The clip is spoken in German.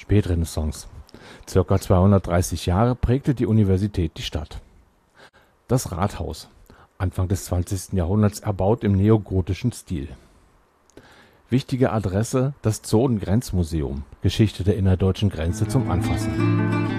Spätrenaissance. Circa 230 Jahre prägte die Universität die Stadt. Das Rathaus, Anfang des 20. Jahrhunderts erbaut im neogotischen Stil. Wichtige Adresse: das Zonen-Grenzmuseum, Geschichte der innerdeutschen Grenze zum Anfassen